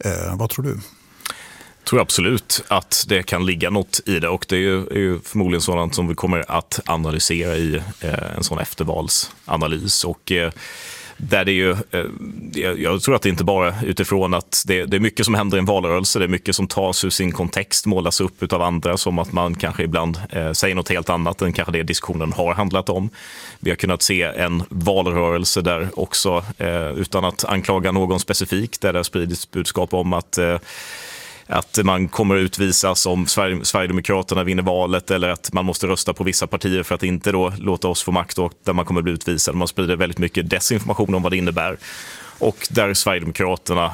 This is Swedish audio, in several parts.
Vad tror du? Jag tror absolut att det kan ligga något i det, och det är ju förmodligen sådant som vi kommer att analysera i en sån eftervalsanalys. Och där det är ju, jag tror att det inte bara utifrån att det är mycket som händer i en valrörelse, det är mycket som tas ur sin kontext, målas upp av andra som att man kanske ibland säger något helt annat än kanske det diskussionen har handlat om. Vi har kunnat se en valrörelse där också, utan att anklaga någon specifikt, där det har spridits budskap om att man kommer utvisas om Sverigedemokraterna vinner valet, eller att man måste rösta på vissa partier för att inte då låta oss få makt, och där man kommer bli utvisad. Man sprider väldigt mycket desinformation om vad det innebär. Och där Sverigedemokraterna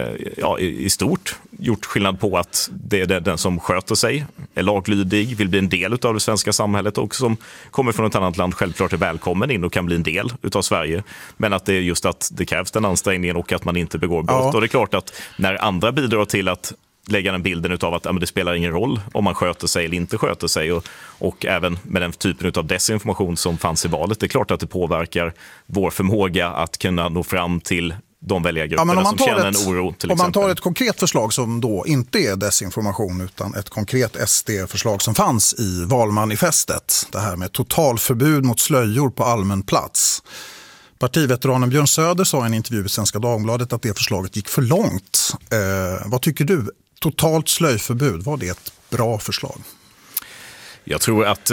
i stort gjort skillnad på att det är den som sköter sig, är laglydig, vill bli en del av det svenska samhället och som kommer från ett annat land självklart är välkommen in och kan bli en del av Sverige. Men att det är just att det krävs den ansträngningen och att man inte begår brott. Ja. Och det är klart att när andra bidrar till att lägga den bilden av att det spelar ingen roll om man sköter sig eller inte sköter sig, och även med den typen av desinformation som fanns i valet, det är klart att det påverkar vår förmåga att kunna nå fram till de väljargrupperna som känner en oro. Om man tar ett konkret förslag som då inte är desinformation utan ett konkret SD-förslag som fanns i valmanifestet, det här med totalförbud mot slöjor på allmän plats. Partiveteranen Björn Söder sa i en intervju i Svenska Dagbladet att det förslaget gick för långt. Vad tycker du? Totalt slöjförbud, var det ett bra förslag? Jag tror att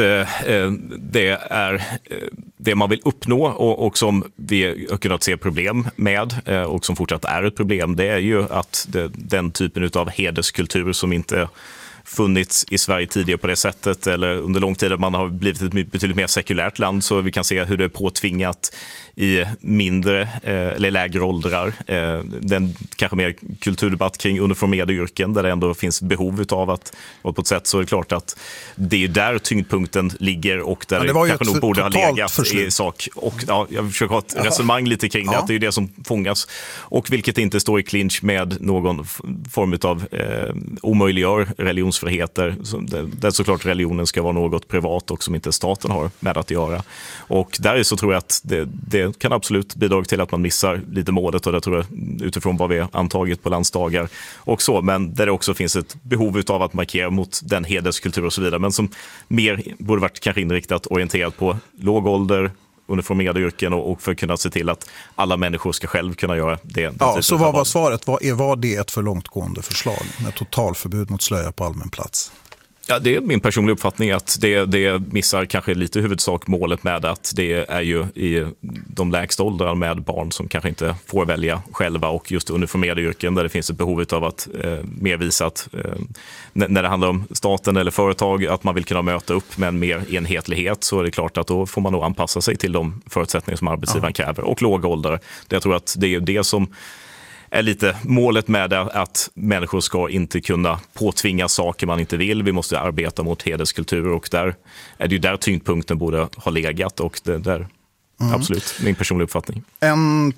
det är det man vill uppnå och som vi har kunnat se problem med och som fortsatt är ett problem. Det är ju att den typen av hederskultur som inte funnits i Sverige tidigare på det sättet, eller under lång tid att man har blivit ett betydligt mer sekulärt land, så vi kan se hur det är påtvingat i mindre eller lägre åldrar. Den kanske mer kulturdebatt kring uniformerade yrken där det ändå finns behov av att på ett sätt, så är det klart att det är där tyngdpunkten ligger och där det kanske nog borde ha legat i sak. Och jag försöker ha ett resonemang lite kring det, att det är det som fångas, och vilket inte står i clinch med någon form av omöjliggör religionsfriheter, där såklart religionen ska vara något privat och som inte staten har med att göra. Och där så tror jag att det kan absolut bidra till att man missar lite målet, och det tror jag utifrån vad vi har antagit på landsdagar och så, men där det också finns ett behov av att markera mot den hederskultur och så vidare, men som mer borde varit kanske inriktat, orienterat på låg ålder, uniformerade yrken, och för att kunna se till att alla människor ska själv kunna göra det. Så vad var svaret? Var det ett för långtgående förslag med totalförbud mot slöja på allmän plats? Ja, det är min personliga uppfattning att det missar kanske lite huvudsak målet med att det är ju i de lägsta åldrarna med barn som kanske inte får välja själva, och just uniformerade yrken där det finns ett behov av att mer visa att när det handlar om staten eller företag att man vill kunna möta upp med en mer enhetlighet, så är det klart att då får man nog anpassa sig till de förutsättningar som arbetsgivaren kräver, och låga åldrar. Jag tror att det är det som är lite målet med att människor ska inte kunna påtvinga saker man inte vill. Vi måste arbeta mot hederskultur, och där är det ju där tyngdpunkten borde ha legat, och det där absolut min personliga uppfattning. En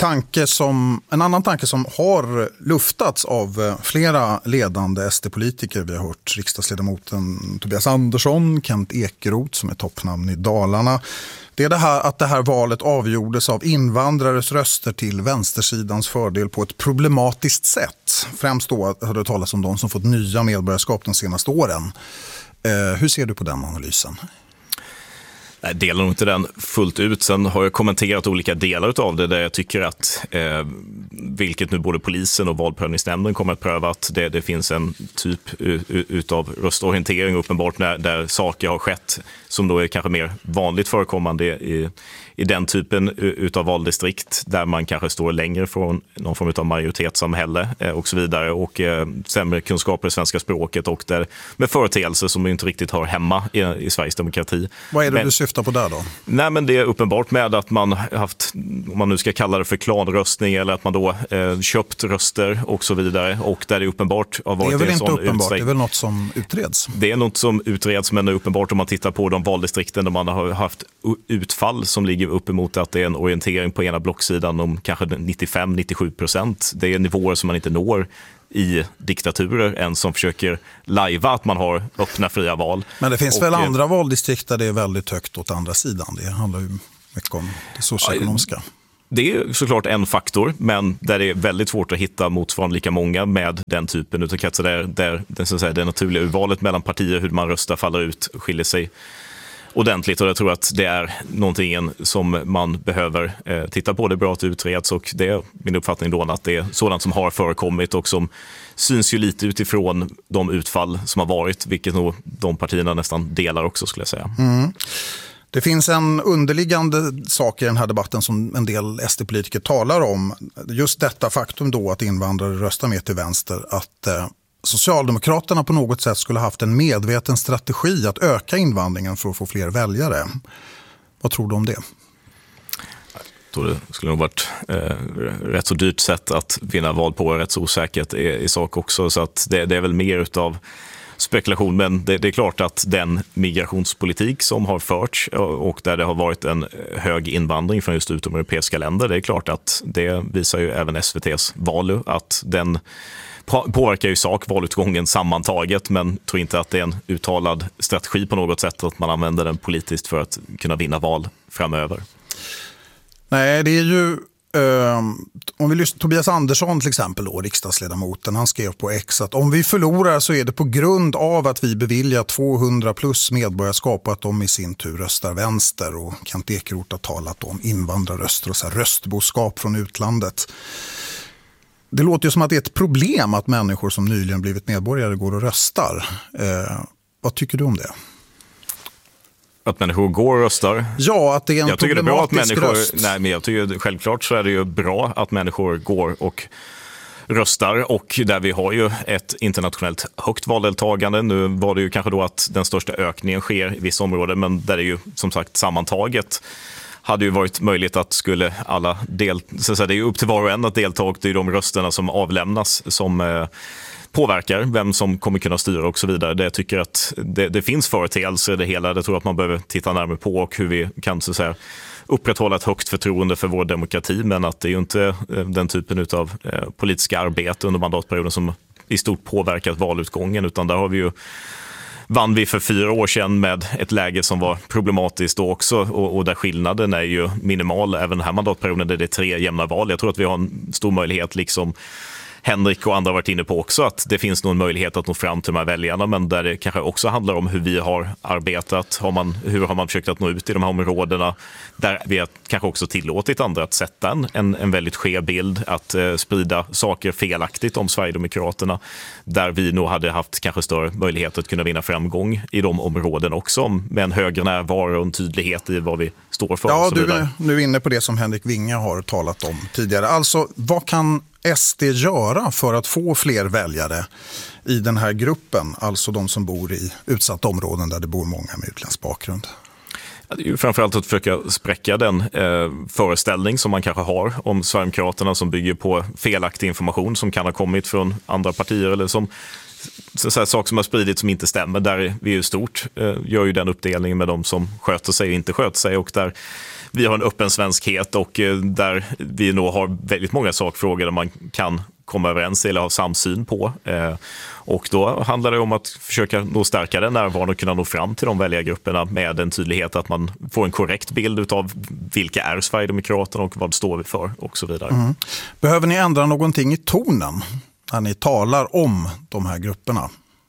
annan tanke som har luftats av flera ledande SD-politiker, vi har hört riksdagsledamoten Tobias Andersson, Kent Ekeroth som är toppnamn i Dalarna. Det är det här att det här valet avgjordes av invandrares röster till vänstersidans fördel på ett problematiskt sätt. Främst då har det talats om de som fått nya medborgarskap de senaste åren. Hur ser du på den analysen? Jag delar nog inte den fullt ut. Sen har jag kommenterat olika delar av det där jag tycker att vilket nu både polisen och valprövningsnämnden kommer att pröva, att det finns en typ utav röstorientering uppenbart där saker har skett som då är kanske mer vanligt förekommande i den typen utav valdistrikt där man kanske står längre från någon form av majoritetssamhälle och så vidare, och sämre kunskaper i svenska språket, och där med företeelser som inte riktigt hör hemma i Sveriges demokrati. Vad är det du syftar på där då? Nej, men det är uppenbart med att man haft, om man nu ska kalla det för klanröstning, eller att man då köpt röster och så vidare, och där det uppenbart har varit. Det är väl inte uppenbart, det är väl något som utreds? Det är något som utreds, men det är uppenbart om man tittar på de valdistrikten där man har haft utfall som ligger uppemot att det är en orientering på ena blocksidan om kanske 95-97%. Det är nivåer som man inte når i diktaturer än som försöker lajva att man har öppna fria val. Men det finns väl andra valdistrikt där det är väldigt högt åt andra sidan. Det handlar ju mycket om det socioekonomiska. Det är såklart en faktor, men där det är väldigt svårt att hitta motsvarande lika många med den typen av kretsar där det naturliga urvalet mellan partier, hur man röstar, faller ut och skiljer sig ordentligt. Och jag tror att det är någonting som man behöver titta på. Det är bra att det utreds, och det är min uppfattning då att det är sådant som har förekommit och som syns ju lite utifrån de utfall som har varit, vilket nog de partierna nästan delar också, skulle jag säga. Det finns en underliggande sak i den här debatten som en del SD-politiker talar om. Just detta faktum då att invandrare röstar mer till vänster, att Socialdemokraterna på något sätt skulle haft en medveten strategi att öka invandringen för att få fler väljare. Vad tror du om det? Jag tror det skulle nog varit rätt så dyrt sätt att vinna val på, rätt så osäkert i sak också. Så att det är väl mer utav spekulation, men det är klart att den migrationspolitik som har förts och där det har varit en hög invandring från just utomeuropeiska länder, det är klart att det visar ju även SVT:s val att den påverkar ju sak valutgången sammantaget, men tror inte att det är en uttalad strategi på något sätt att man använder den politiskt för att kunna vinna val framöver. Nej, det är ju om vi lyssnar Tobias Andersson till exempel då, riksdagsledamoten, han skrev på X att om vi förlorar så är det på grund av att vi beviljar 200 plus medborgarskap och att de i sin tur röstar vänster, och Kent Ekeroth har talat om invandrarröster och så här röstboskap från utlandet. Det låter ju som att det är ett problem att människor som nyligen blivit medborgare går och röstar. Vad tycker du om det? Att människor går och röstar? Ja, att det är en problematisk röst. Nej, men jag tycker självklart så är det ju bra att människor går och röstar, och där vi har ju ett internationellt högt valdeltagande. Nu var det ju kanske då att den största ökningen sker i vissa områden, men där är ju som sagt sammantaget hade ju varit möjligt att skulle alla så det är ju upp till var och en att delta, och det är de rösterna som avlämnas som påverkar vem som kommer kunna styra och så vidare. Det jag tycker att det finns företeelser i det hela. Det tror jag att man behöver titta närmare på, och hur vi kan så att säga upprätthålla ett högt förtroende för vår demokrati, men att det är ju inte den typen av politiska arbete under mandatperioden som i stort påverkat valutgången, utan där har vi ju vann vi för 4 år sedan med ett läge som var problematiskt då också, och där skillnaden är ju minimal även den här mandatperioden där det är 3 jämna val. Jag tror att vi har en stor möjlighet, liksom Henrik och andra har varit inne på också, att det finns någon möjlighet att nå fram till de här väljarna, men där det kanske också handlar om hur vi har arbetat, hur har man försökt att nå ut i de här områdena, där vi har kanske också tillåtit andra att sätta en väldigt skev bild, att sprida saker felaktigt om Sverigedemokraterna, där vi nog hade haft kanske större möjlighet att kunna vinna framgång i de områden också, med en högre närvaro och en tydlighet i vad vi står för. Ja, du är nu inne på det som Henrik Winge har talat om tidigare. Alltså, vad kan SD göra för att få fler väljare i den här gruppen, alltså de som bor i utsatta områden där det bor många med utländsk bakgrund? Det är ju framförallt att försöka spräcka den föreställning som man kanske har om Sverigedemokraterna, som bygger på felaktig information som kan ha kommit från andra partier, eller som saker som har spridits som inte stämmer, där vi i stort gör ju den uppdelningen med de som sköter sig och inte sköter sig, och där vi har en öppen svenskhet, och där vi nog har väldigt många sakfrågor där man kan komma överens eller ha samsyn på. Och då handlar det om att försöka nå stärka den närvaron och kunna nå fram till de väljargrupperna med en tydlighet, att man får en korrekt bild av vilka är Sverigedemokraterna och vad står vi för och så vidare. Behöver ni ändra någonting i tonen när ni talar om de här grupperna?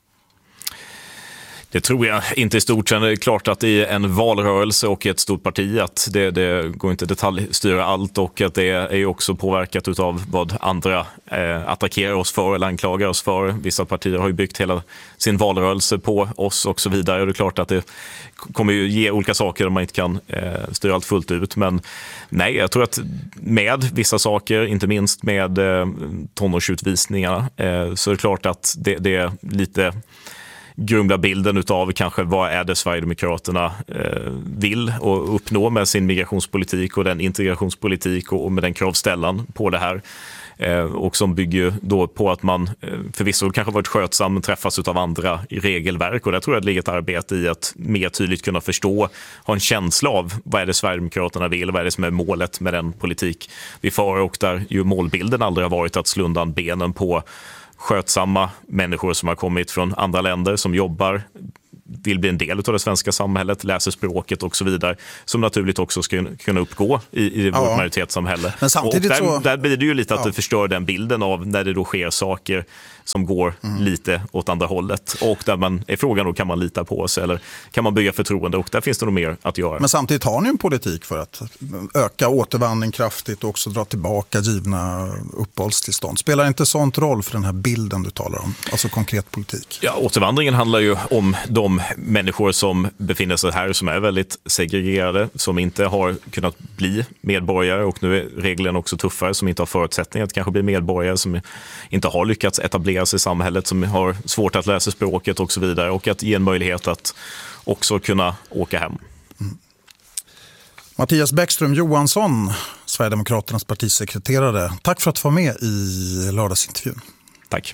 Det tror jag inte i stort. Sen är det klart att i en valrörelse och ett stort parti att det går inte att detaljstyra allt, och att det är ju också påverkat av vad andra attackerar oss för eller anklagar oss för. Vissa partier har ju byggt hela sin valrörelse på oss och så vidare, och det är klart att det kommer ju ge olika saker där man inte kan styra allt fullt ut. Men nej, jag tror att med vissa saker, inte minst med tonårsutvisningarna, så är det klart att det är lite grumla bilden utav kanske vad är det Sverigedemokraterna vill och uppnå med sin migrationspolitik och den integrationspolitik och med den kravställan på det här. Och som bygger då på att man förvisso kanske varit skötsam men träffas av andra i regelverk, och där tror jag att det ligger ett arbete i att mer tydligt kunna förstå, ha en känsla av vad är det Sverigedemokraterna vill, vad är det som är målet med den politik vi för, och där ju målbilden aldrig har varit att slå undan benen på skötsamma människor som har kommit från andra länder, som jobbar vill bli en del av det svenska samhället, läser språket och så vidare, som naturligt också ska kunna uppgå i vårt majoritetssamhälle. Men samtidigt där blir det ju lite att det förstör den bilden av när det då sker saker som går lite åt andra hållet, och där man är frågan då, kan man lita på sig eller kan man bygga förtroende, och där finns det nog mer att göra. Men samtidigt har ni en politik för att öka återvandring kraftigt och också dra tillbaka givna uppehållstillstånd. Spelar inte sånt roll för den här bilden du talar om, alltså konkret politik? Ja, återvandringen handlar ju om de människor som befinner sig här, som är väldigt segregerade, som inte har kunnat bli medborgare, och nu är reglerna också tuffare, som inte har förutsättningar att kanske bli medborgare, som inte har lyckats etablera sig i samhället, som har svårt att läsa språket och så vidare, och att ge en möjlighet att också kunna åka hem. Mattias Bäckström Johansson, Sverigedemokraternas partisekreterare. Tack för att du var med i lördagsintervjun. Tack.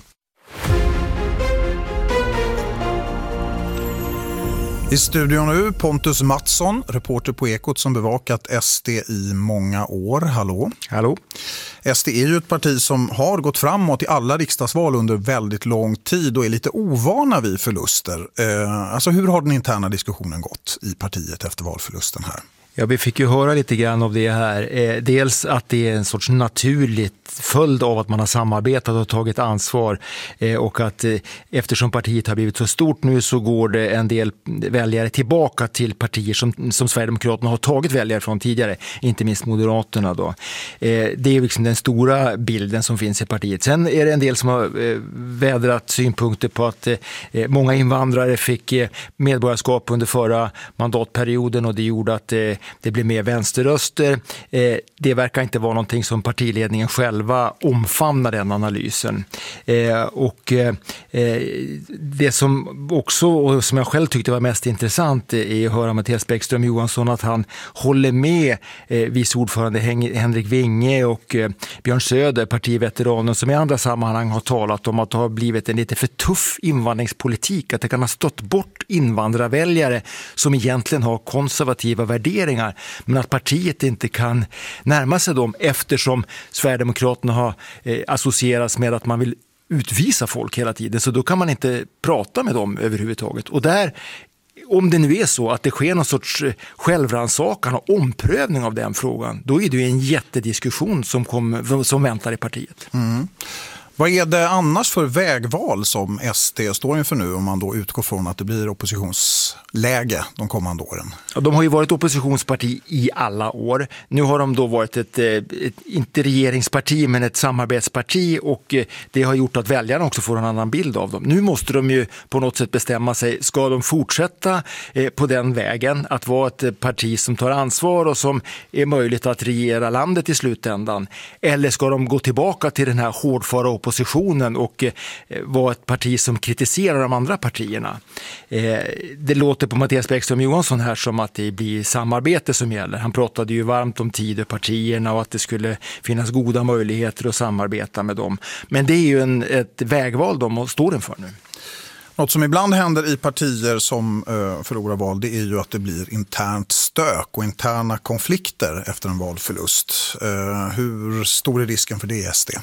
I studion nu Pontus Mattsson, reporter på Ekot som bevakat SD i många år. Hallå. Hallå. SD är ju ett parti som har gått framåt i alla riksdagsval under väldigt lång tid och är lite ovana vid förluster. Alltså hur har den interna diskussionen gått i partiet efter valförlusten här? Ja, vi fick ju höra lite grann av det här. Dels att det är en sorts naturligt följd av att man har samarbetat och tagit ansvar, och att eftersom partiet har blivit så stort nu så går det en del väljare tillbaka till partier som Sverigedemokraterna har tagit väljare från tidigare, inte minst Moderaterna då. Det är liksom den stora bilden som finns i partiet. Sen är det en del som har vädrat synpunkter på att många invandrare fick medborgarskap under förra mandatperioden, och det gjorde att det blir mer vänsterröster. Det verkar inte vara någonting som partiledningen själva omfamnar, den analysen. Och det som också, och som jag själv tyckte var mest intressant, är att höra Mattias Bäckström Johansson att han håller med vice ordförande Henrik Winge och Björn Söder, partiveteranen, som i andra sammanhang har talat om att det har blivit en lite för tuff invandringspolitik, att det kan ha stått bort invandrarväljare som egentligen har konservativa värderingar, men att partiet inte kan närma sig dem eftersom Sverigedemokraterna har associerats med att man vill utvisa folk hela tiden, så då kan man inte prata med dem överhuvudtaget. Och där, om det nu är så att det sker någon sorts självrannsakan och omprövning av den frågan, då är det ju en jättediskussion som väntar i partiet. Mm. Vad är det annars för vägval som SD står inför nu, om man då utgår från att det blir oppositionsläge de kommande åren? Ja, de har ju varit oppositionsparti i alla år. Nu har de då varit ett inte regeringsparti men ett samarbetsparti, och det har gjort att väljarna också får en annan bild av dem. Nu måste de ju på något sätt bestämma sig. Ska de fortsätta på den vägen, att vara ett parti som tar ansvar och som är möjligt att regera landet i slutändan? Eller ska de gå tillbaka till den här hårdföra oppositionen och vara ett parti som kritiserar de andra partierna? Det låter på Mattias Bäckström Johansson här som att det blir samarbete som gäller. Han pratade ju varmt om Tidöpartierna och att det skulle finnas goda möjligheter att samarbeta med dem. Men det är ju ett vägval de står inför nu. Något som ibland händer i partier som förlorar val, det är ju att det blir internt stök och interna konflikter efter en valförlust. Hur stor är risken för det i SD?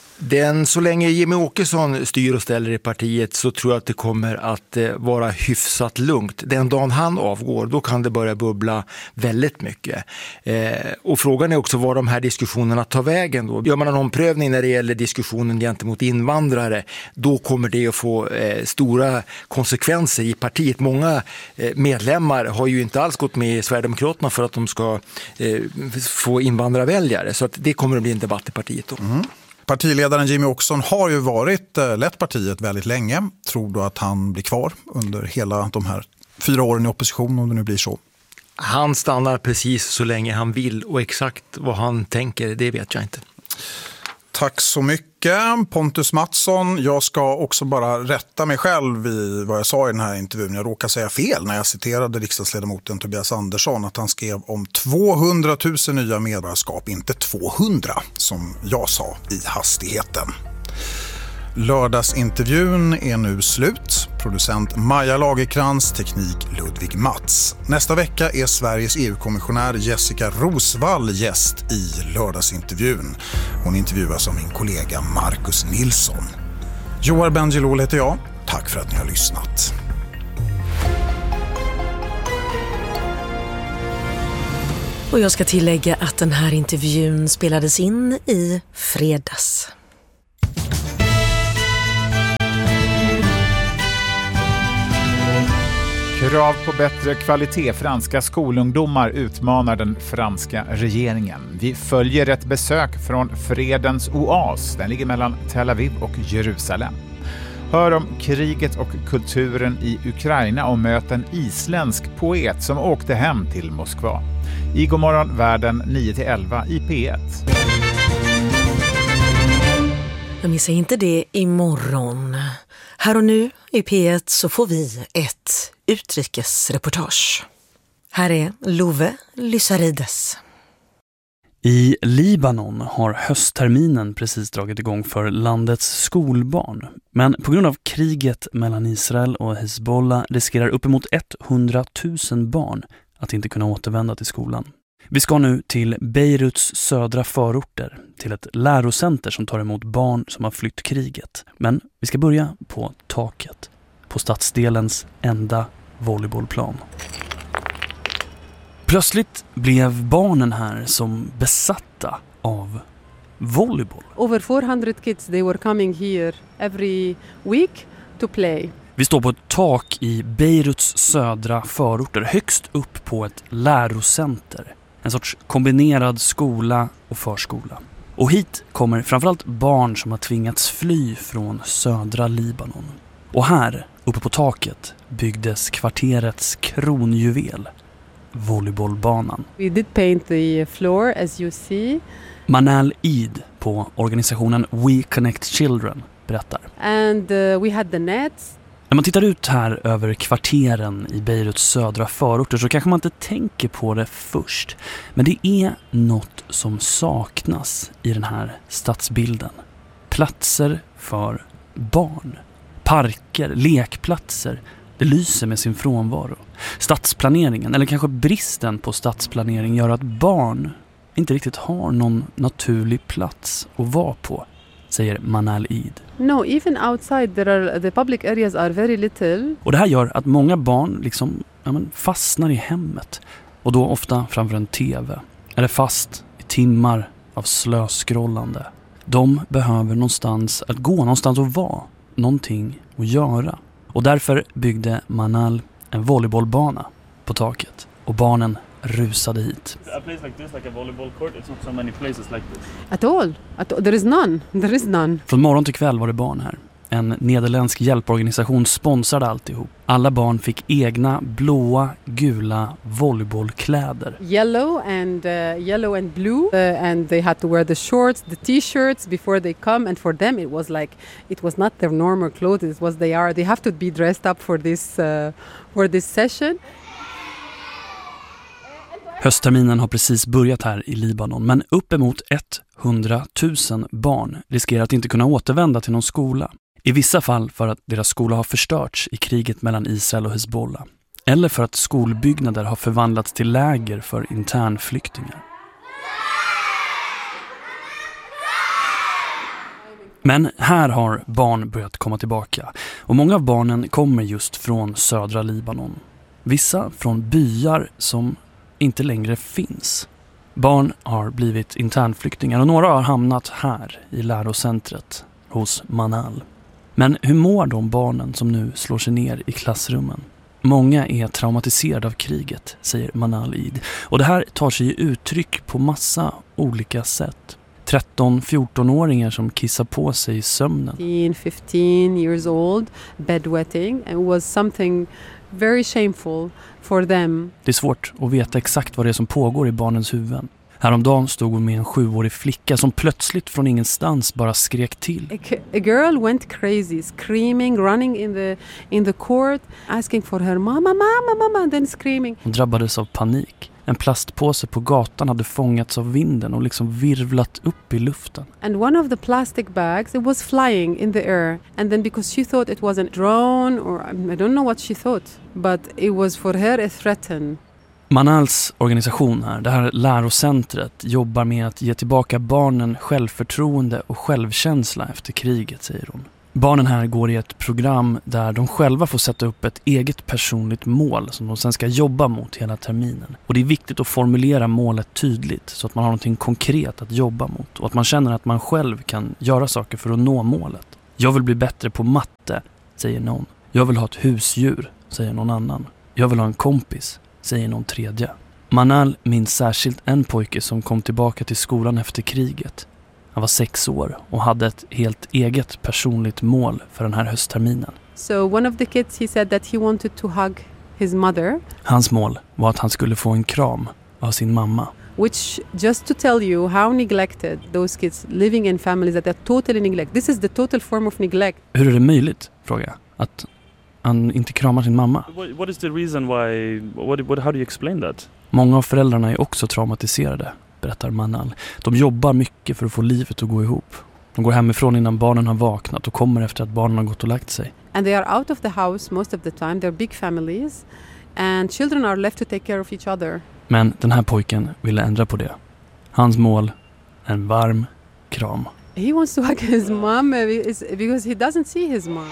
Så länge Jimmie Åkesson styr och ställer i partiet så tror jag att det kommer att vara hyfsat lugnt. Den dagen han avgår, då kan det börja bubbla väldigt mycket. Och frågan är också var de här diskussionerna tar vägen då. Gör man en omprövning när det gäller diskussionen gentemot invandrare, då kommer det att få stora konsekvenser i partiet. Många medlemmar har ju inte alls gått med i Sverigedemokraterna för att de ska få invandrarväljare. Så att det kommer att bli en debatt i partiet då. Mm. Partiledaren Jimmie Åkesson har ju lett partiet väldigt länge. Tror du att han blir kvar under hela de här 4 åren i opposition, om det nu blir så? Han stannar precis så länge han vill, och exakt vad han tänker, det vet jag inte. Tack så mycket Pontus Mattsson. Jag ska också bara rätta mig själv i vad jag sa i den här intervjun. Jag råkade säga fel när jag citerade riksdagsledamoten Tobias Andersson, att han skrev om 200 000 nya medborgarskap, inte 200 som jag sa i hastigheten. Lördagsintervjun är nu slut. Producent Maja Lagerkrans, teknik Ludvig Mats. Nästa vecka är Sveriges EU-kommissionär Jessica Rosvall gäst i lördagsintervjun. Hon intervjuas av min kollega Marcus Nilsson. Joar Bendjelloul heter jag. Tack för att ni har lyssnat. Och jag ska tillägga att den här intervjun spelades in i fredags. Krav på bättre kvalitet. Franska skolungdomar utmanar den franska regeringen. Vi följer ett besök från fredens oas. Den ligger mellan Tel Aviv och Jerusalem. Hör om kriget och kulturen i Ukraina och möt en isländsk poet som åkte hem till Moskva. I Godmorgon världen 9-11 i P1. Jag missar inte det imorgon. Här och nu i P1 så får vi ett utrikesreportage. Här är Love Lysarides. I Libanon har höstterminen precis dragit igång för landets skolbarn. Men på grund av kriget mellan Israel och Hezbollah riskerar uppemot 100 000 barn att inte kunna återvända till skolan. Vi ska nu till Beiruts södra förorter, till ett lärocenter som tar emot barn som har flytt kriget. Men vi ska börja på taket, på stadsdelens enda volleybollplan. Plötsligt blev barnen här som besatta av volleyboll. Over 400 kids, they were coming here every week to play. Vi står på ett tak i Beiruts södra förorter, högst upp på ett lärocenter. En sorts kombinerad skola och förskola. Och hit kommer framförallt barn som har tvingats fly från södra Libanon. Och här, uppe på taket, byggdes kvarterets kronjuvel, volleybollbanan. We did paint the floor as you see. Manal Eid på organisationen We Connect Children berättar. And we had the nets. När man tittar ut här över kvarteren i Beiruts södra förorter så kanske man inte tänker på det först. Men det är något som saknas i den här stadsbilden. Platser för barn. Parker, lekplatser. Det lyser med sin frånvaro. Stadsplaneringen, eller kanske bristen på stadsplanering, gör att barn inte riktigt har någon naturlig plats att vara på, säger Manal Eid. No, even outside the public areas are very little. Och det här gör att många barn liksom, fastnar i hemmet. Och då ofta framför en tv. Eller fast i timmar av slöskrollande. De behöver någonstans att gå, någonstans att vara. Någonting att göra. Och därför byggde Manal en volleybollbana på taket. Och barnen rusade hit. A place like this, like a volleyball court, it's not so many places like this. At all. There is none. There is none. Från morgon till kväll var det barn här. En nederländsk hjälporganisation sponsrade alltihop. Alla barn fick egna blåa, gula volleybollkläder. Yellow and blue. And they had to wear the shorts, the t-shirts before they come. And for them it was not their normal clothes. It was they have to be dressed up for this session. Höstterminen har precis börjat här i Libanon, men uppemot 100 000 barn riskerar att inte kunna återvända till någon skola. I vissa fall för att deras skola har förstörts i kriget mellan Israel och Hezbollah. Eller för att skolbyggnader har förvandlats till läger för internflyktingar. Men här har barn börjat komma tillbaka. Och många av barnen kommer just från södra Libanon. Vissa från byar som inte längre finns. Barn har blivit internflyktingar och några har hamnat här i lärocentret hos Manal. Men hur mår de barnen som nu slår sig ner i klassrummen? Många är traumatiserade av kriget, säger Manal Eid. Och det här tar sig uttryck på massa olika sätt. 13-14-åringar som kissar på sig i sömnen. 15 years old, bedwetting, and was something very shameful for them. Det är svårt att veta exakt vad det är som pågår i barnens huvuden. Häromdagen stod hon med en 7-årig flicka som plötsligt från ingenstans bara skrek till. A girl went crazy, screaming, running in the court, asking for her mama, and then screaming. Hon drabbades av panik. En plastpåse på gatan hade fångats av vinden och liksom virvlat upp i luften. And one of the plastic bags, it was flying in the air. And then because she thought it was a drone or I don't know what she thought, but it was for her a threat. Manals organisation här, det här lärocentret, jobbar med att ge tillbaka barnen självförtroende och självkänsla efter kriget, säger hon. Barnen här går i ett program där de själva får sätta upp ett eget personligt mål som de sen ska jobba mot hela terminen. Och det är viktigt att formulera målet tydligt så att man har någonting konkret att jobba mot och att man känner att man själv kan göra saker för att nå målet. Jag vill bli bättre på matte, säger någon. Jag vill ha ett husdjur, säger någon annan. Jag vill ha en kompis, säger någon tredje. Manal minns särskilt en pojke som kom tillbaka till skolan efter kriget. Han var 6 år och hade ett helt eget personligt mål för den här höstterminen. So one of the kids, he said that he wanted to hug his mother. Hans mål var att han skulle få en kram av sin mamma. Which, just to tell you how neglected those kids living in families that are totally neglect. This is the total form of neglect. Hur är det möjligt, frågar jag, att han inte kramar sin mamma? What is the reason why? How do you explain that? Många av föräldrarna är också traumatiserade, berättar Manal. De jobbar mycket för att få livet att gå ihop. De går hemifrån innan barnen har vaknat och kommer efter att barnen har gått och lagt sig. And they are out of the house most of the time. They're big families. And children are left to take care of each other. Men den här pojken ville ändra på det. Hans mål, en varm kram. He wants to hug his mom because he doesn't see his mom.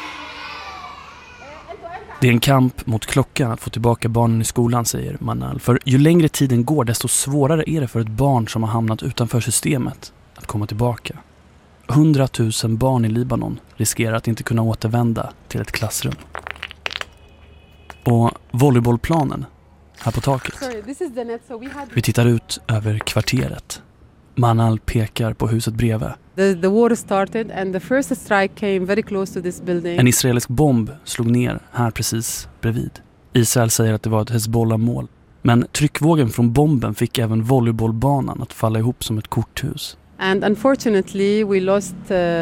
Det är en kamp mot klockan att få tillbaka barnen i skolan, säger Manal. För ju längre tiden går, desto svårare är det för ett barn som har hamnat utanför systemet att komma tillbaka. 100 000 barn i Libanon riskerar att inte kunna återvända till ett klassrum. Och volleybollplanen här på taket. Vi tittar ut över kvarteret. Manal pekar på huset bredvid. The war started and the first strike came very close to this building. En israelisk bomb slog ner här precis bredvid. Israel säger att det var ett Hezbollah-mål. Men tryckvågen från bomben fick även volleybollbanan att falla ihop som ett korthus. And unfortunately we lost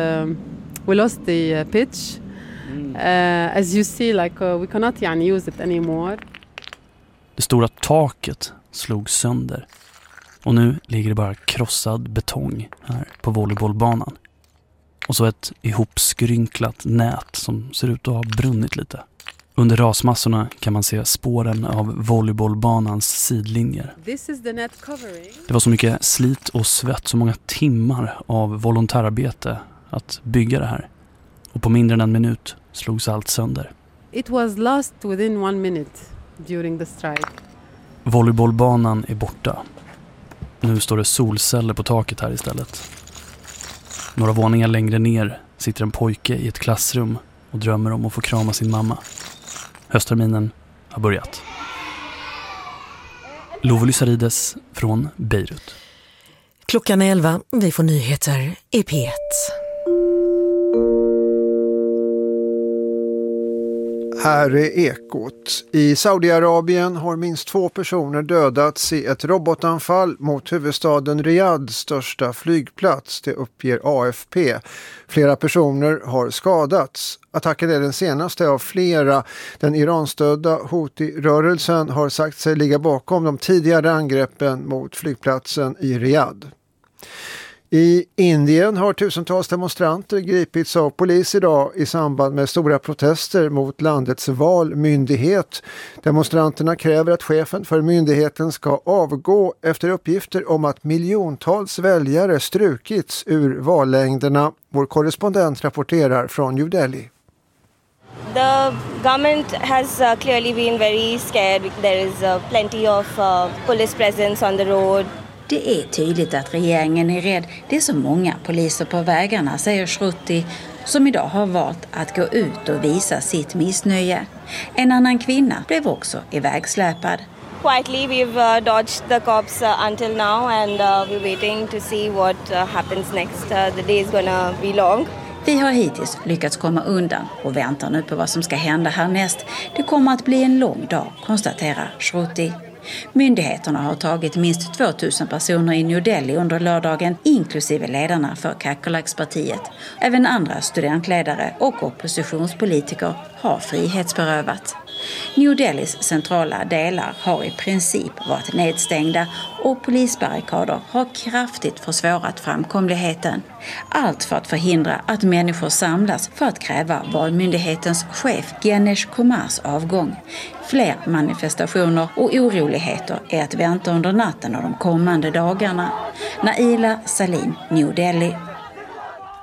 the pitch. As you see, we cannot use it anymore. Det stora taket slog sönder. Och nu ligger det bara krossad betong här på volleybollbanan. Och så ett ihopskrynklat nät som ser ut att ha brunnit lite. Under rasmassorna kan man se spåren av volleybollbanans sidlinjer. This is the net covering. Det var så mycket slit och svett, så många timmar av volontärarbete att bygga det här. Och på mindre än en minut slogs allt sönder. It was lost within 1 minute during the strike. Volleybollbanan är borta. Nu står det solceller på taket här istället. Några våningar längre ner sitter en pojke i ett klassrum och drömmer om att få krama sin mamma. Höstterminen har börjat. Love Lysarides från Beirut. Klockan är 11. Vi får nyheter i P1. Här är Ekot. I Saudiarabien har minst 2 personer dödats i ett robotanfall mot huvudstaden Riyadhs största flygplats, det uppger AFP. Flera personer har skadats. Attacken är den senaste av flera. Den Iranstödda Houthi-rörelsen har sagt sig ligga bakom de tidigare angreppen mot flygplatsen i Riyadh. I Indien har tusentals demonstranter gripits av polis idag i samband med stora protester mot landets valmyndighet. Demonstranterna kräver att chefen för myndigheten ska avgå efter uppgifter om att miljontals väljare strukits ur vallängderna. Vår korrespondent rapporterar från New Delhi. The government has clearly been very scared. There is plenty of police presence on the road. Det är tydligt att regeringen är rädd. Det är så många poliser på vägarna, säger Shruti, som idag har valt att gå ut och visa sitt missnöje. En annan kvinna blev också ivägsläpad. Quietly we've dodged the cops until now and we're waiting to see what happens next. The day is gonna be long. Vi har hittills lyckats komma undan och väntar nu på vad som ska hända härnäst. Det kommer att bli en lång dag, konstaterar Shruti. Myndigheterna har tagit minst 2000 personer i New Delhi under lördagen, inklusive ledarna för Kakolaks-partiet. Även andra studentledare och oppositionspolitiker har frihetsberövat. New Delhis centrala delar har i princip varit nedstängda och polisbarrikader har kraftigt försvårat framkomligheten. Allt för att förhindra att människor samlas för att kräva valmyndighetens chef Ganesh Kumars avgång. Fler manifestationer och oroligheter är att vänta under natten och de kommande dagarna. Naila Salim, New Delhi.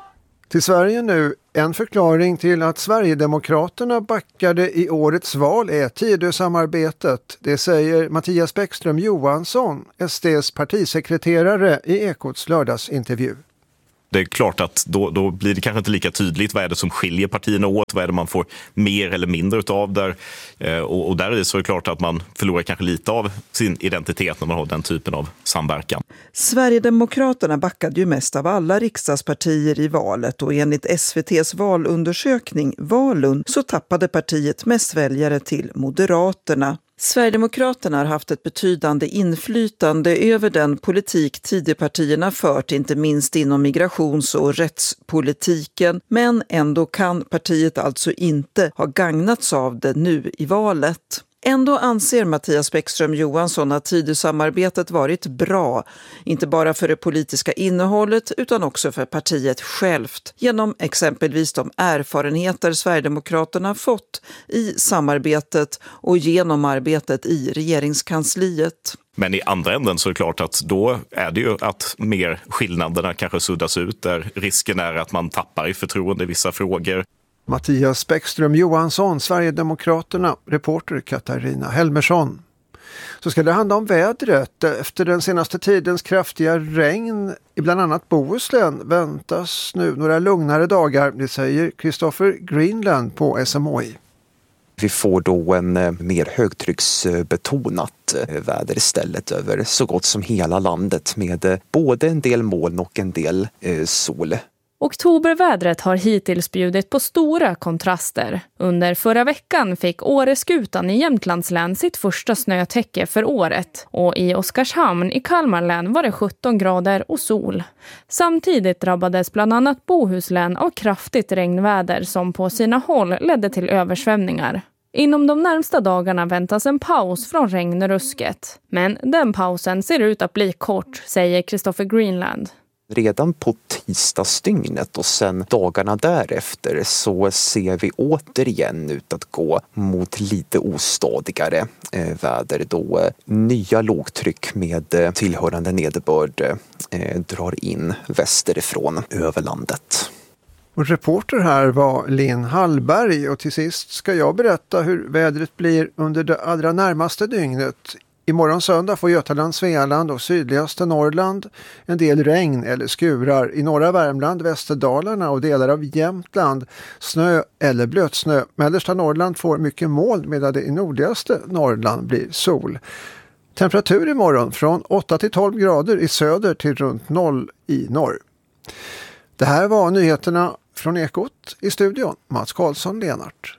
Till Sverige nu, en förklaring till att Sverigedemokraterna backade i årets val är Tidösamarbetet. Det säger Mattias Bäckström Johansson, SDs partisekreterare i Ekots lördagsintervju. Det är klart att då blir det kanske inte lika tydligt vad är det som skiljer partierna åt, vad är det man får mer eller mindre utav där. Och där är det så klart att man förlorar kanske lite av sin identitet när man har den typen av samverkan. Sverigedemokraterna backade ju mest av alla riksdagspartier i valet och enligt SVT:s valundersökning Valun så tappade partiet mest väljare till Moderaterna. Sverigedemokraterna har haft ett betydande inflytande över den politik Tidöpartierna fört, inte minst inom migrations- och rättspolitiken, men ändå kan partiet alltså inte ha gagnats av det nu i valet. Ändå anser Mattias Bäckström Johansson att Tidösamarbetet varit bra, inte bara för det politiska innehållet utan också för partiet självt, genom exempelvis de erfarenheter Sverigedemokraterna fått i samarbetet och genom arbetet i regeringskansliet. Men i andra änden så är det klart att då är det ju att mer skillnaderna kanske suddas ut, där risken är att man tappar i förtroende i vissa frågor. Mattias Bäckström Johansson, Sverigedemokraterna, reporter Katarina Helmersson. Så ska det handla om vädret. Efter den senaste tidens kraftiga regn i bland annat Bohuslän väntas nu några lugnare dagar, det säger Christopher Greenland på SMHI. Vi får då en mer högtrycksbetonat väder istället över så gott som hela landet med både en del moln och en del sol. Oktobervädret har hittills bjudit på stora kontraster. Under förra veckan fick Åreskutan i Jämtlands län sitt första snötäcke för året. Och i Oskarshamn i Kalmar län var det 17 grader och sol. Samtidigt drabbades bland annat Bohuslän av kraftigt regnväder som på sina håll ledde till översvämningar. Inom de närmsta dagarna väntas en paus från regnrusket. Men den pausen ser ut att bli kort, säger Christopher Greenland. Redan på tisdagsdygnet och sen dagarna därefter så ser vi återigen ut att gå mot lite ostadigare väder då nya lågtryck med tillhörande nederbörd drar in västerifrån över landet. Och reporter här var Linn Hallberg och till sist ska jag berätta hur vädret blir under det allra närmaste dygnet. Imorgon söndag får Götaland, Svealand och sydligaste Norrland en del regn eller skurar. I norra Värmland, Västerdalarna och delar av Jämtland snö eller blötsnö. Mellersta Norrland får mycket moln medan det i nordligaste Norrland blir sol. Temperatur imorgon från 8 till 12 grader i söder till runt 0 i norr. Det här var nyheterna från Ekot. I studion Mats Karlsson Lenart.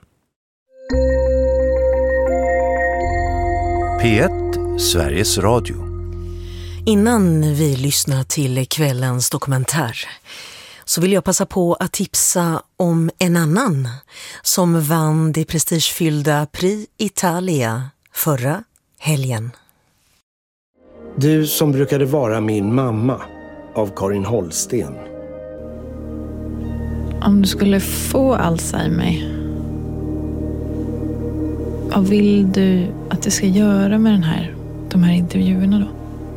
P1 Sveriges Radio. Innan vi lyssnar till kvällens dokumentär så vill jag passa på att tipsa om en annan som vann det prestigefyllda Prix Italia förra helgen. Du som brukade vara min mamma av Karin Holsten. Om du skulle få Alzheimer, vad vill du att du ska göra med de här intervjuerna då?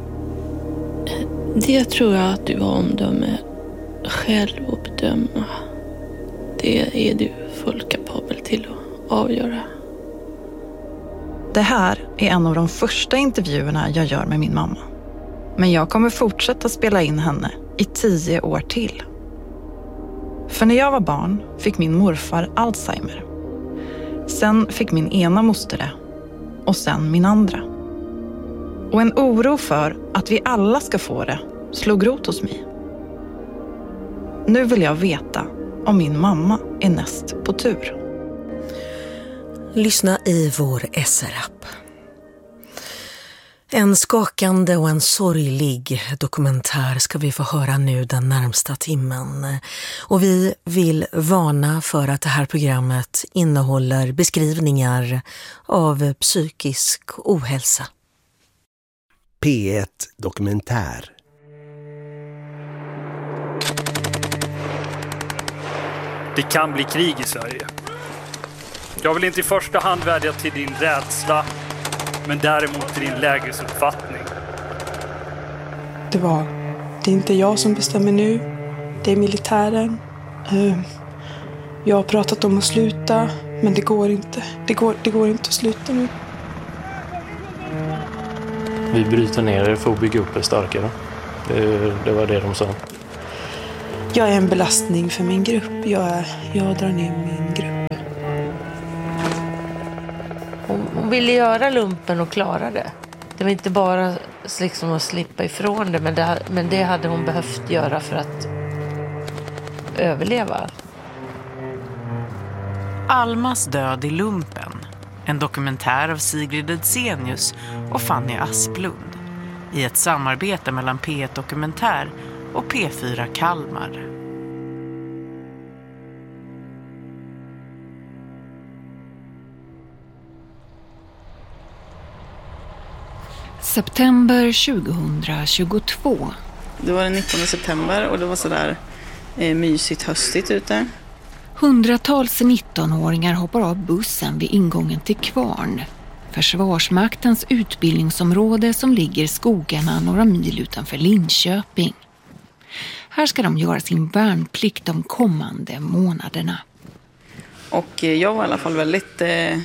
Det tror jag att du har omdöme själv att bedöma. Det är du fullt kapabel till att avgöra. Det här är en av de första intervjuerna jag gör med min mamma. Men jag kommer fortsätta spela in henne i 10 år till. För när jag var barn fick min morfar Alzheimer. Sen fick min ena moster det. Och sen min andra. Och en oro för att vi alla ska få det slog rot hos mig. Nu vill jag veta om min mamma är näst på tur. Lyssna i vår SR-app. En skakande och en sorglig dokumentär ska vi få höra nu den närmsta timmen. Och vi vill varna för att det här programmet innehåller beskrivningar av psykisk ohälsa. P1 Dokumentär. Det kan bli krig i Sverige. Jag vill inte i första hand vädja till din rädsla, men däremot till din lägesuppfattning. Det är inte jag som bestämmer nu. Det är militären. Jag har pratat om att sluta, men det går inte. Det går inte att sluta nu. Vi bryter ner er för att bygga upp er starkare. Det var det de sa. Jag är en belastning för min grupp. Jag drar ner min grupp. Hon ville göra lumpen och klara det. Det var inte bara liksom att slippa ifrån det, men det hade hon behövt göra för att överleva. Almas död i lumpen. En dokumentär av Sigrid Edsenius och Fanny Asplund. I ett samarbete mellan P1 Dokumentär och P4 Kalmar. September 2022. Det var den 19 september och det var sådär mysigt höstigt ute. Hundratals 19-åringar hoppar av bussen vid ingången till Kvarn. Försvarsmaktens utbildningsområde som ligger i skogarna några mil utanför Linköping. Här ska de göra sin värnplikt de kommande månaderna. Och jag var i alla fall väldigt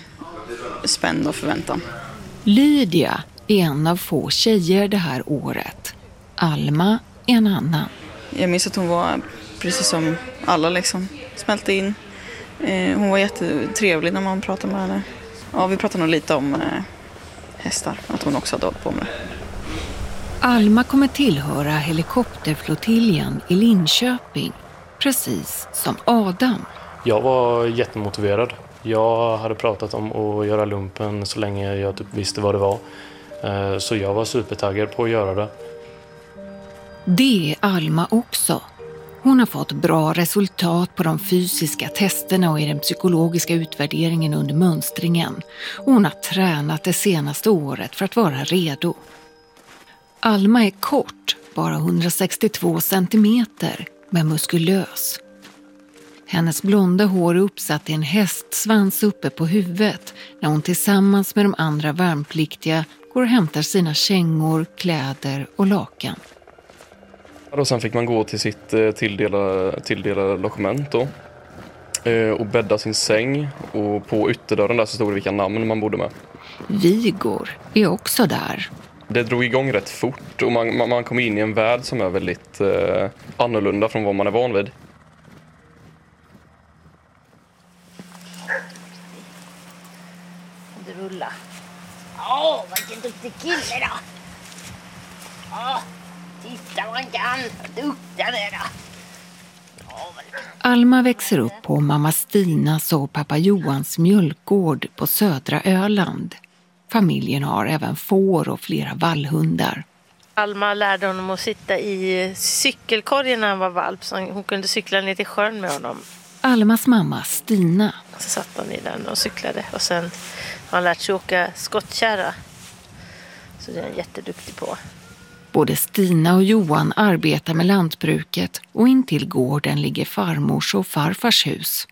spänd och förväntan. Lydia är en av få tjejer det här året. Alma är en annan. Jag minns att hon var precis som alla liksom smälte in. Hon var jättetrevlig när man pratade med henne. Ja, vi pratade nog lite om hästar, att hon också hade hållit på med det. Alma kommer tillhöra helikopterflottiljen i Linköping, precis som Adam. Jag var jättemotiverad. Jag hade pratat om att göra lumpen så länge jag typ visste vad det var. Så jag var supertaggad på att göra det. Det är Alma också. Hon har fått bra resultat på de fysiska testerna och i den psykologiska utvärderingen under mönstringen. Hon har tränat det senaste året för att vara redo. Alma är kort, bara 162 centimeter, men muskulös. Hennes blonda hår är uppsatt i en hästsvans uppe på huvudet när hon tillsammans med de andra värnpliktiga går och hämtar sina kängor, kläder och lakan. Och sen fick man gå till sitt tilldelade logement då, och bädda sin säng, och på ytterdörren där så stod det vilka namn man bodde med. Vigor är också där. Det drog igång rätt fort och man kom in i en värld som är väldigt annorlunda från vad man är van vid. Du rullar. Vilken duktig kille då! Titta vad han kan! Duktig han är då! Alma växer upp på mamma Stinas och pappa Johans mjölkgård på södra Öland. Familjen har även får och flera vallhundar. Alma lärde honom att sitta i cykelkorgen när han var valp, så hon kunde cykla ner till sjön med honom. Almas mamma Stina. Så satt han i den och cyklade, och sen har han lärt sig åka skottkärra. Så det är han jätteduktig på. Både Stina och Johan arbetar med lantbruket och intill gården ligger farmors och farfars hus.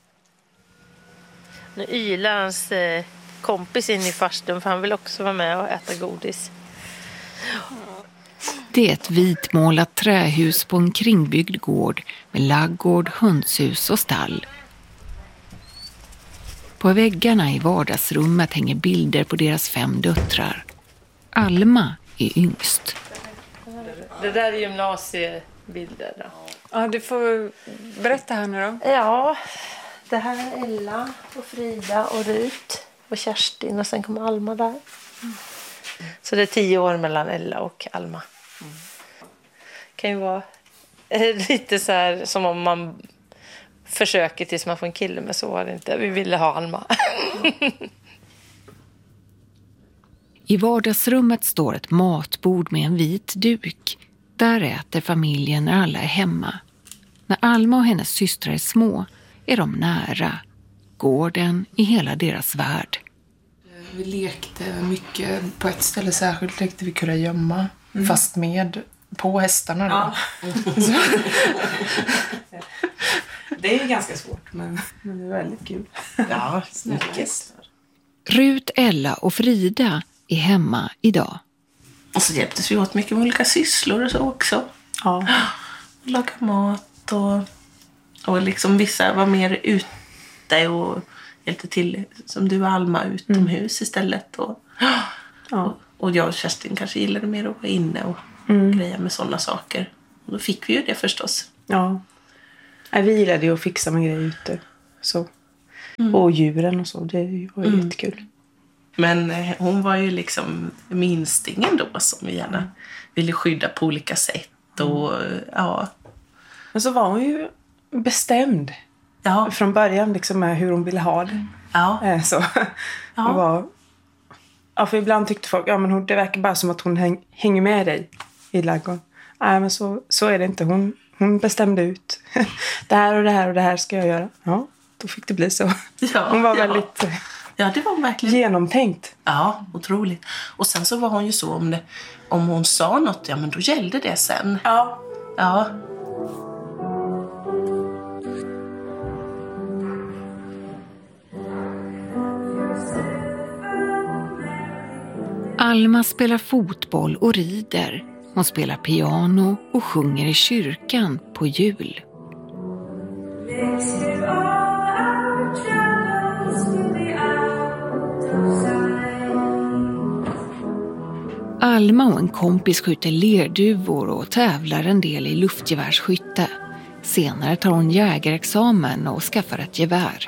Nu ylar hans kompis in i farstun, för han vill också vara med och äta godis. Det är ett vitmålat trähus på en kringbyggd gård med laggård, hönshus och stall. På väggarna i vardagsrummet hänger bilder på deras 5 döttrar. Alma är yngst. Det där är gymnasiebilder då. Ja, du får berätta här nu då. Ja, det här är Ella och Frida och Rut och Kerstin, och sen kommer Alma där. Så det är 10 år mellan Ella och Alma. Kan ju vara lite så här som om man försöker tills man får en kille, men så var det inte. Vi ville ha Alma. I vardagsrummet står ett matbord med en vit duk. Där äter familjen när alla är hemma. När Alma och hennes systrar är små är de nära. Gården i hela deras värld. Vi lekte mycket. På ett ställe särskilt lekte vi kurragömma. Fast med på hästarna då. Ja. Det är ganska svårt, men det är väldigt kul. Ja, mycket. Rut, Ella och Frida är hemma idag. Och så hjälptes vi åt mycket med olika sysslor och så också. Ja. Laga mat och Och liksom vissa var mer ute och hjälpte till, som du och Alma, utomhus istället. Och jag och Kerstin kanske gillade mer att vara inne och greja med sådana saker. Och då fick vi ju det förstås. Ja. Vi gillade ju att fixa med grejer ute. Så. Och djuren och så, det var ju jättekul. Men hon var ju liksom minstingen då som vi gärna ville skydda på olika sätt. Och, Men så var hon ju bestämd från början liksom, med hur hon ville ha det. Ja. Så. Hon var, för ibland tyckte folk men det verkar bara som att hon hänger med dig i ladugården. Nej, men så är det inte. Hon bestämde ut. Det här och det här och det här ska jag göra. Ja, då fick det bli så. Hon var väldigt det var verkligen genomtänkt. Ja, otroligt. Och sen så var hon ju så om hon sa något, men då gällde det sen. Ja. Alma spelar fotboll och rider. Hon spelar piano och sjunger i kyrkan på jul. Alma och en kompis skjuter lerduvor och tävlar en del i luftgevärsskytte. Senare tar hon jägarexamen och skaffar ett gevär.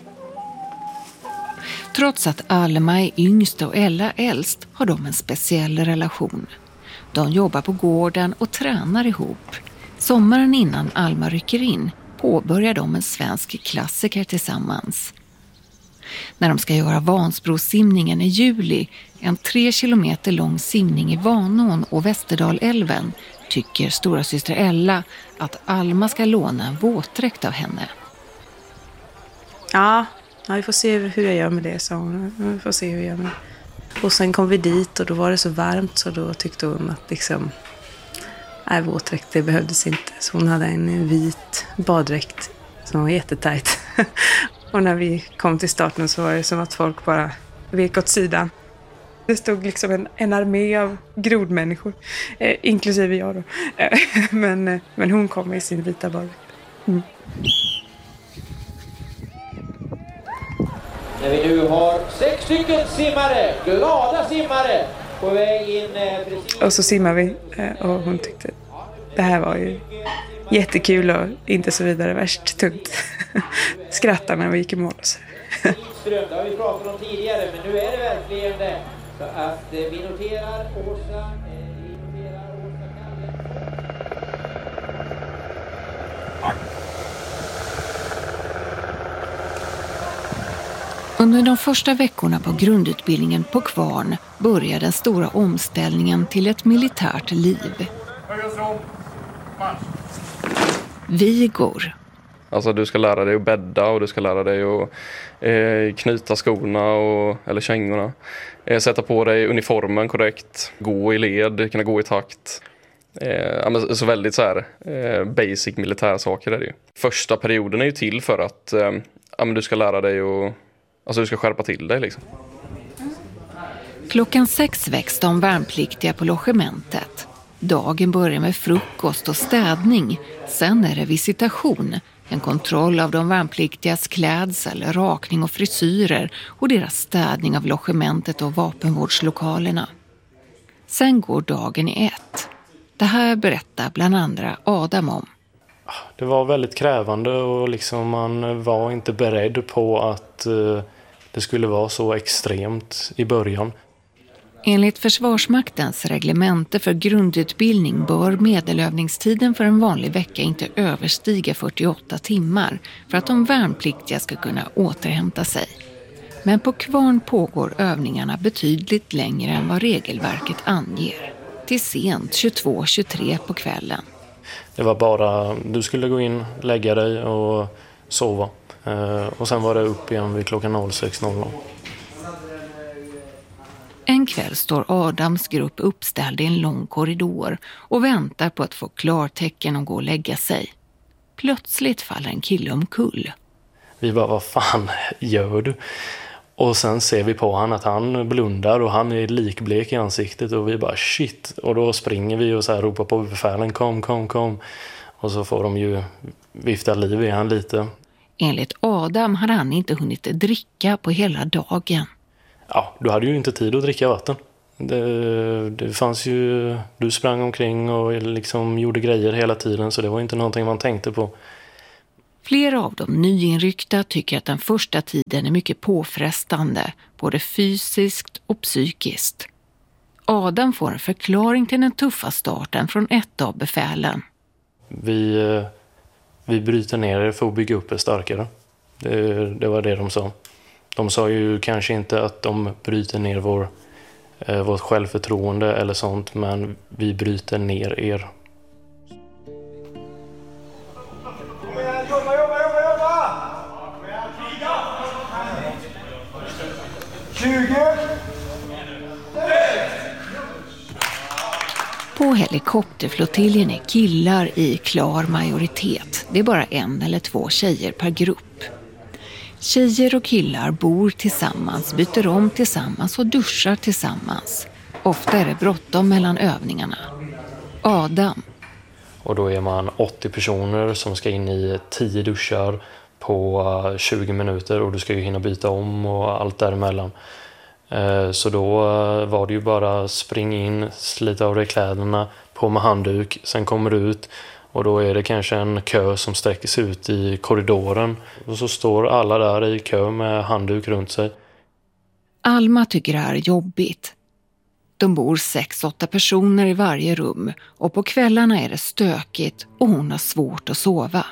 Trots att Alma är yngst och Ella äldst har de en speciell relation. De jobbar på gården och tränar ihop. Sommaren innan Alma rycker in påbörjar de en svensk klassiker tillsammans. När de ska göra Vansbrosimningen i juli, en 3 kilometer lång simning i Vanån och Västerdalälven, tycker stora syster Ella att Alma ska låna en våtdräkt av henne. Ja, vi får se hur jag gör med det, sa hon. Vi får se hur jag gör med det. Och sen kom vi dit och då var det så varmt så då tyckte hon att liksom, våtdräkt, det behövdes inte. Så hon hade en vit baddräkt som var jättetajt. Och när vi kom till starten så var det som att folk bara vek åt sidan. Det stod liksom en armé av grodmänniskor, inklusive jag då. Men hon kom i sin vita baddräkt. När vi nu har 6 stycken simmare, glada simmare, på väg in precis. Och så simmar vi och hon tyckte det här var ju jättekul och inte så vidare värst tungt. Skrattade när vi gick i mål. Det har vi pratat om tidigare, men nu är det verkligen det. Så att vi noterar Åsa. Under de första veckorna på grundutbildningen på Kvarn börjar den stora omställningen till ett militärt liv. Vigor. Alltså du ska lära dig att bädda och du ska lära dig att knyta skorna eller kängorna. Sätta på dig uniformen korrekt, gå i led, kunna gå i takt. Så väldigt så här basic militärsaker är det ju. Första perioden är ju till för att du ska lära dig och du ska skärpa till dig liksom. 6:00 väcks de värnpliktiga på logementet. Dagen börjar med frukost och städning. Sen är det visitation. En kontroll av de värnpliktigas klädsel, rakning och frisyrer och deras städning av logementet och vapenvårdslokalerna. Sen går dagen i ett. Det här berättar bland andra Adam om. Det var väldigt krävande och liksom man var inte beredd på att det skulle vara så extremt i början. Enligt Försvarsmaktens reglemente för grundutbildning bör medelövningstiden för en vanlig vecka inte överstiga 48 timmar för att de värnpliktiga ska kunna återhämta sig. Men på Kvarn pågår övningarna betydligt längre än vad regelverket anger. Till sent 22-23 på kvällen. Det var bara, du skulle gå in, lägga dig och sova. Och sen var det upp igen vid klockan 06.00. En kväll står Adams grupp uppställd i en lång korridor och väntar på att få klartecken och gå och lägga sig. Plötsligt faller en kille omkull. Vi bara, vad fan gör du? Och sen ser vi på han att han blundar och han är likblek i ansiktet och vi bara shit. Och då springer vi och så här ropar på befälen, kom. Och så får de ju vifta liv i han lite. Enligt Adam hade han inte hunnit dricka på hela dagen. Ja, du hade ju inte tid att dricka vatten. Det fanns ju... Du sprang omkring och liksom gjorde grejer hela tiden, så det var inte någonting man tänkte på. Flera av de nyinryckta tycker att den första tiden är mycket påfrestande, både fysiskt och psykiskt. Adam får en förklaring till den tuffa starten från ett av befälen. Vi bryter ner det för att bygga upp det starkare. Det var det de sa. De sa ju kanske inte att de bryter ner vårt självförtroende eller sånt, men vi bryter ner er. På helikopterflottiljen är killar i klar majoritet. Det är bara 1 eller 2 tjejer per grupp. Tjejer och killar bor tillsammans, byter om tillsammans och duschar tillsammans. Ofta är det bråttom mellan övningarna. Adam. Och då är man 80 personer som ska in i 10 duschar på 20 minuter och du ska ju hinna byta om och allt däremellan. Så då var det ju bara spring in, slita av dig kläderna, på med handduk, sen kommer du ut och då är det kanske en kö som sträcker sig ut i korridoren och så står alla där i kö med handduk runt sig. Alma tycker det här är jobbigt. De bor 6-8 personer i varje rum och på kvällarna är det stökigt och hon har svårt att sova.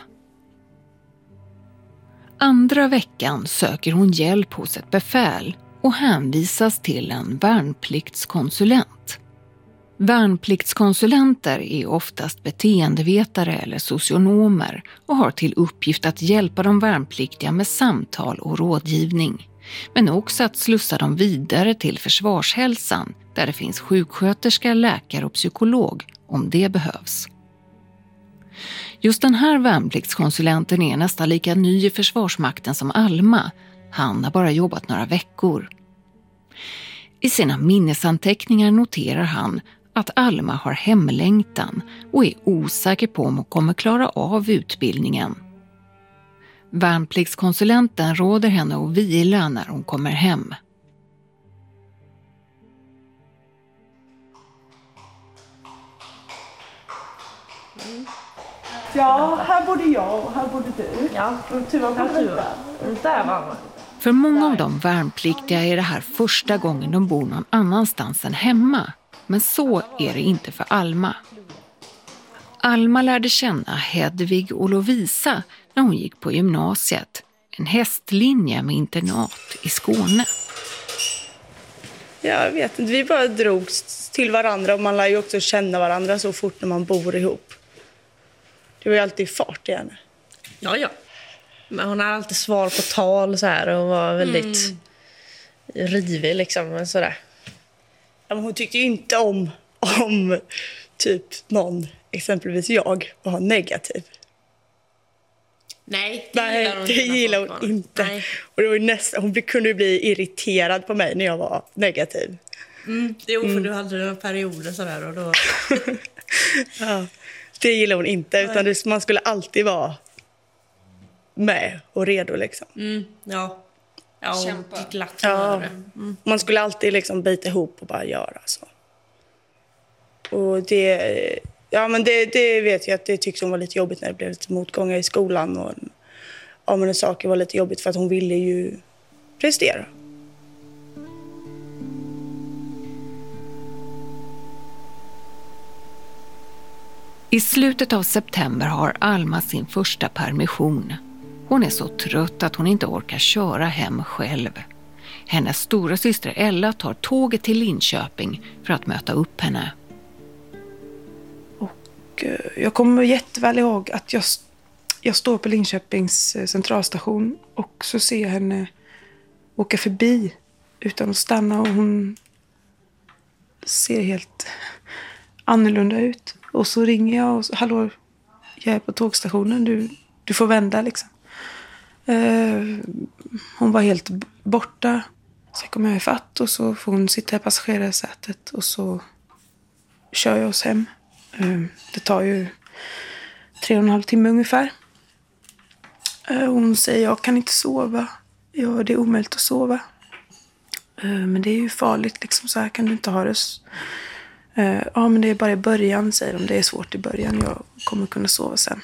Andra veckan söker hon hjälp hos ett befäl och hänvisas till en värnpliktskonsulent. Värnpliktskonsulenter är oftast beteendevetare eller socionomer och har till uppgift att hjälpa de värnpliktiga med samtal och rådgivning. Men också att slussa dem vidare till försvarshälsan där det finns sjuksköterska, läkare och psykolog om det behövs. Just den här värnpliktskonsulenten är nästan lika ny i Försvarsmakten som Alma. Han har bara jobbat några veckor. I sina minnesanteckningar noterar han att Alma har hemlängtan och är osäker på om hon kommer klara av utbildningen. Värnpliktskonsulenten råder henne att vila när hon kommer hem. Ja, här bodde jag och här bodde du. Ja, och Tuva bodde där var man. För många av de värnpliktiga är det här första gången de bor någon annanstans än hemma. Men så är det inte för Alma. Alma lärde känna Hedvig och Lovisa när hon gick på gymnasiet. En hästlinje med internat i Skåne. Jag vet inte, vi bara drogs till varandra och man lär ju också känna varandra så fort när man bor ihop. Det var ju alltid fart i henne. Ja. Men hon har alltid svar på tal så här och var väldigt rivig liksom sådär. Ja, men hon tyckte ju inte om typ någon, exempelvis jag, var negativ. Nej, det gillar hon inte. Nej. Och det var hon kunde ju bli irriterad på mig när jag var negativ. För du hade några perioder sådär och då... Ja, det gillar hon inte, utan man skulle alltid vara med och redo liksom. Ja, och glatt man skulle alltid liksom bita ihop och bara göra så. Och det vet jag att det tyckte hon var lite jobbigt när det blev lite motgångar i skolan och men saker var lite jobbigt för att hon ville ju prestera. I slutet av september har Alma sin första permission. Hon är så trött att hon inte orkar köra hem själv. Hennes stora syster Ella tar tåget till Linköping för att möta upp henne. Och jag kommer jätteväl ihåg att jag står på Linköpings centralstation och så ser jag henne åka förbi utan att stanna och hon ser helt annorlunda ut. Och så ringer jag och hallå, jag är på tågstationen, du får vända liksom. Hon var helt borta. Så kommer jag ifatt och så får hon sitta i passagerarsätet och så kör jag oss hem. Det tar ju 3,5 timmar ungefär. Hon säger jag kan inte sova. Ja, det är omöjligt att sova. Men det är ju farligt liksom, så här kan du inte ha det. Ja, men det är bara i början, säger de. Det är svårt i början. Jag kommer kunna sova sen.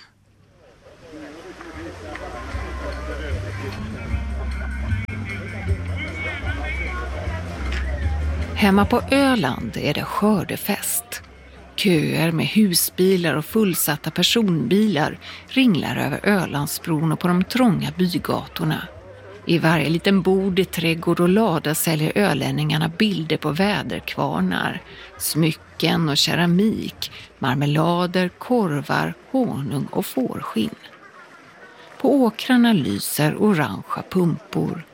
Hemma på Öland är det skördefest. Köer med husbilar och fullsatta personbilar ringlar över Ölandsbron och på de trånga bygatorna. I varje liten bod i trädgård och lada säljer ölänningarna bilder på väderkvarnar, smycken och keramik, marmelader, korvar, honung och fårskinn. På åkrarna lyser orangea pumpor.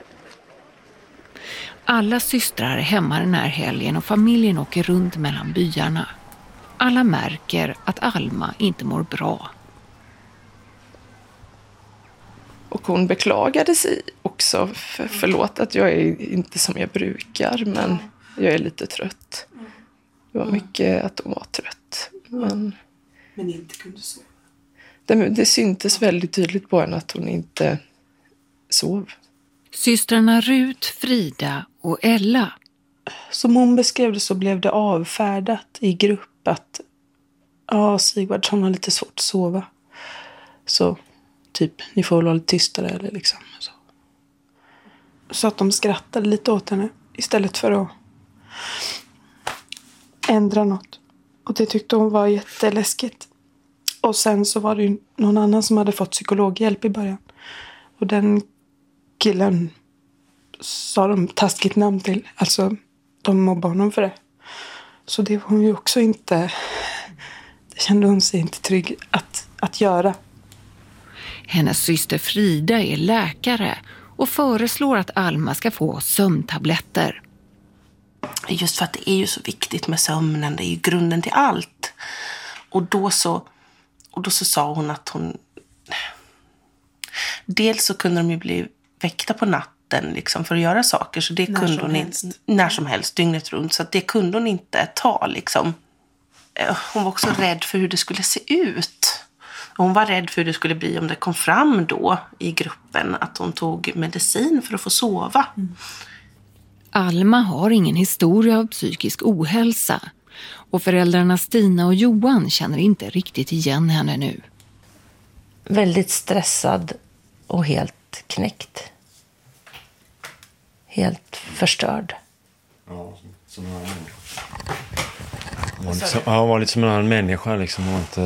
Alla systrar är hemma den här helgen och familjen åker runt mellan byarna. Alla märker att Alma inte mår bra. Och hon beklagade sig också. Förlåt att jag är inte som jag brukar, men jag är lite trött. Det var mycket att hon var trött. Men inte kunde sova. Det syntes väldigt tydligt på henne att hon inte sov. Systrarna Rut, Frida och Ella. Som hon beskrev det så blev det avfärdat i grupp att Sigvardsson har lite svårt att sova. Så typ, ni får väl vara lite tystare eller liksom. Så att de skrattade lite åt henne istället för att ändra något. Och det tyckte hon var jätteläskigt. Och sen så var det ju någon annan som hade fått psykologhjälp i början. Och den killen sa de taskigt namn till. Alltså, de mobbade honom för det. Så det var hon ju också inte... Det kände hon sig inte trygg att göra. Hennes syster Frida är läkare och föreslår att Alma ska få sömntabletter. Just för att det är ju så viktigt med sömnen. Det är ju grunden till allt. Och då så sa hon att hon... Dels så kunde de ju bli väckta på natten liksom, för att göra saker. Så det kunde hon inte... När som helst, dygnet runt. Så att det kunde hon inte ta liksom. Hon var också rädd för hur det skulle se ut. Hon var rädd för hur det skulle bli om det kom fram då i gruppen att hon tog medicin för att få sova. Alma har ingen historia av psykisk ohälsa och föräldrarna Stina och Johan känner inte riktigt igen henne nu. Väldigt stressad och helt knäckt. Helt förstörd. Ja, som en annan människa. Hon var lite som en annan människa liksom.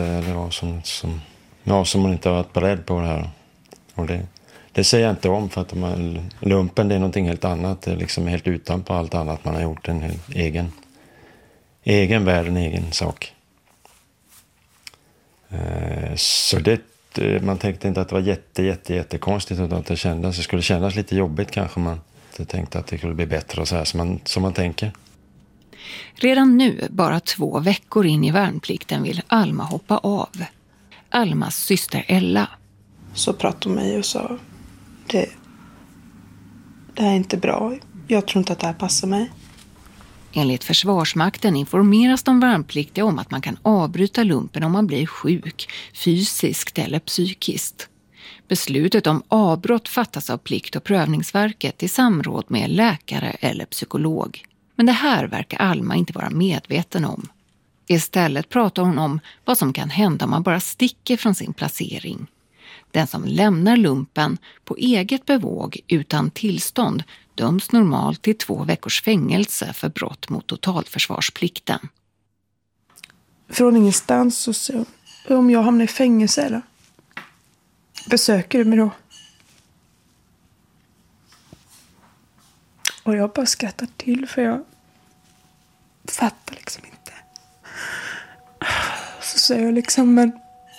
Som hon inte har varit beredd på det här. Och det säger jag inte om för att lumpen det är någonting helt annat. Det är liksom helt utanpå allt annat man har gjort. En egen värld, en egen sak. Så man tänkte inte att det var jättekonstigt utan att det skulle kännas lite jobbigt kanske. Man tänkte att det skulle bli bättre och så här som man tänker. Redan nu, bara 2 veckor in i värnplikten, vill Alma hoppa av. Almas syster Ella. Så pratade hon med mig och sa det här är inte bra. Jag tror inte att det här passar mig. Enligt Försvarsmakten informeras de värnpliktiga om att man kan avbryta lumpen om man blir sjuk, fysiskt eller psykiskt. Beslutet om avbrott fattas av Plikt- och prövningsverket i samråd med läkare eller psykolog. Men det här verkar Alma inte vara medveten om. Istället pratar hon om vad som kan hända om man bara sticker från sin placering. Den som lämnar lumpen på eget bevåg utan tillstånd döms normalt till 2 veckors fängelse för brott mot totalförsvarsplikten. Från ingenstans så sa om jag hamnar i fängelse eller? Besöker du mig då? Och jag bara skrattar till för jag fattar liksom inte. Så säger jag liksom, men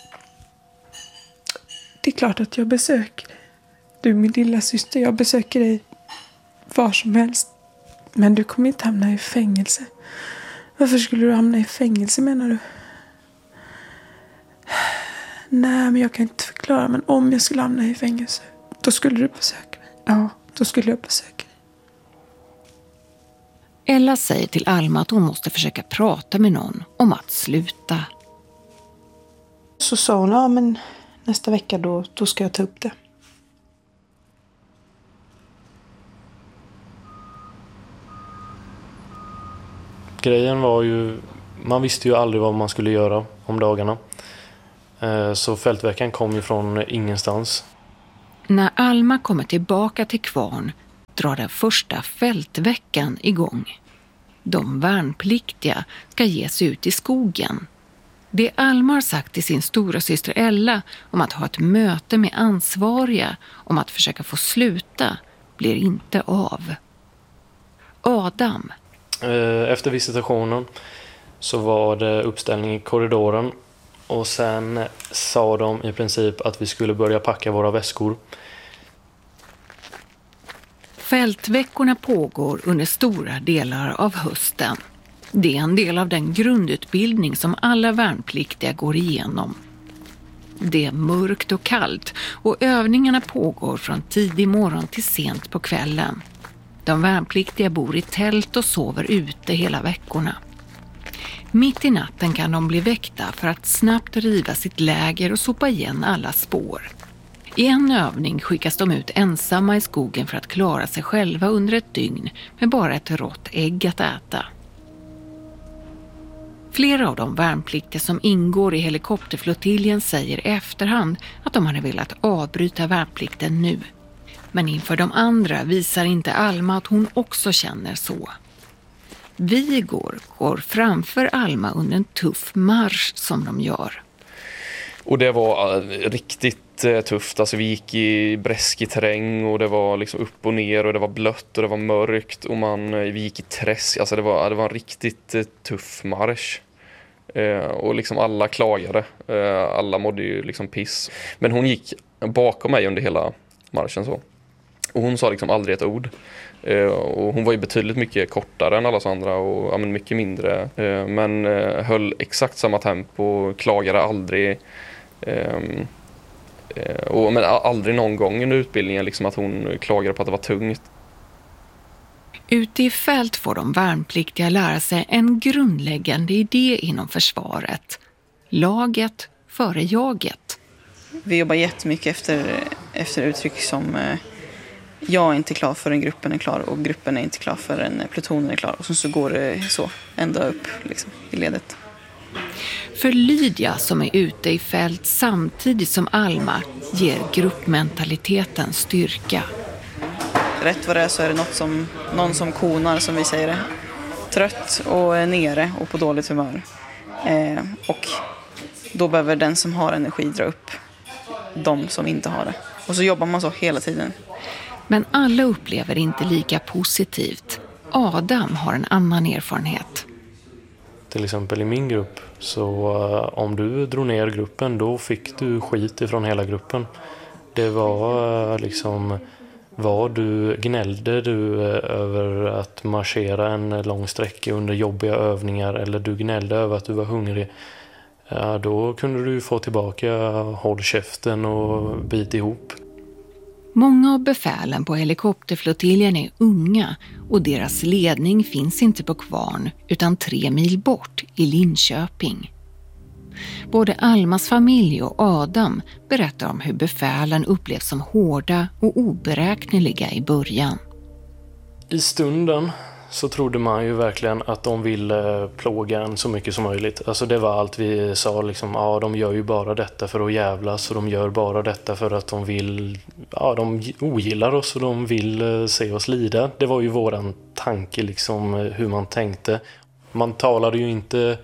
det är klart att jag besöker dig. Du är min lilla syster, jag besöker dig var som helst. Men du kommer inte hamna i fängelse. Varför skulle du hamna i fängelse menar du? Nej, men jag kan inte förklara. Men om jag skulle hamna i fängelse, då skulle du besöka mig. Ja, då skulle jag besöka dig. Ella säger till Alma att hon måste försöka prata med någon om att sluta. så sa hon, ja men nästa vecka då ska jag ta upp det. Grejen var ju, man visste ju aldrig vad man skulle göra om dagarna. Så fältveckan kom ju från ingenstans. När Alma kommer tillbaka till Kvarn drar den första fältveckan igång. De värnpliktiga ska ge sig ut i skogen. Det Alma har sagt till sin stora syster Ella om att ha ett möte med ansvariga om att försöka få sluta blir inte av. Adam. Efter visitationen så var det uppställning i korridoren och sen sa de i princip att vi skulle börja packa våra väskor. Fältveckorna pågår under stora delar av hösten. Det är en del av den grundutbildning som alla värnpliktiga går igenom. Det är mörkt och kallt och övningarna pågår från tidig morgon till sent på kvällen. De värnpliktiga bor i tält och sover ute hela veckorna. Mitt i natten kan de bli väckta för att snabbt riva sitt läger och sopa igen alla spår. I en övning skickas de ut ensamma i skogen för att klara sig själva under ett dygn med bara ett rått ägg att äta. Flera av de värnpliktiga som ingår i helikopterflottiljen säger i efterhand att de hade velat avbryta värnplikten nu. Men inför de andra visar inte Alma att hon också känner så. Vigor går framför Alma under en tuff marsch som de gör. Och det var riktigt tufft. Alltså vi gick i bräskig terräng och det var liksom upp och ner och det var blött och det var mörkt och vi gick i träsk. Alltså det var en riktigt tuff marsch. Och liksom alla klagade. Alla mådde ju liksom piss. Men hon gick bakom mig under hela marschen så. Och hon sa liksom aldrig ett ord. Och hon var ju betydligt mycket kortare än alla andra och mycket mindre. Men höll exakt samma tempo, klagade aldrig. Men aldrig någon gång under utbildningen liksom att hon klagade på att det var tungt. Ute i fält får de värnpliktiga lära sig en grundläggande idé inom försvaret. Laget före jaget. Vi jobbar jättemycket efter uttryck som jag är inte klar förrän gruppen är klar och gruppen är inte klar förrän plutonen är klar. Och så går det så ända upp liksom, i ledet. För Lydia som är ute i fält samtidigt som Alma ger gruppmentaliteten styrka. Rätt vad det är så är det någon som konar som vi säger det. Trött och nere och på dåligt humör. Och då behöver den som har energi dra upp de som inte har det. Och så jobbar man så hela tiden. Men alla upplever inte lika positivt. Adam har en annan erfarenhet. Till exempel i min grupp så om du drog ner gruppen då fick du skit ifrån hela gruppen. Det var liksom gnällde du över att marschera en lång sträcka under jobbiga övningar eller du gnällde över att du var hungrig. Ja, då kunde du få tillbaka håll käften och bit ihop. Många av befälen på helikopterflottiljen är unga och deras ledning finns inte på Kvarn utan 3 mil bort i Linköping. Både Almas familj och Adam berättar om hur befälen upplevs som hårda och oberäkneliga i början. I stunden så trodde man ju verkligen att de ville plåga en så mycket som möjligt. Alltså det var allt vi sa liksom, ja de gör ju bara detta för att jävlas och de gör bara detta för att de vill, ja de ogillar oss och de vill se oss lida. Det var ju våran tanke liksom hur man tänkte. Man talade ju inte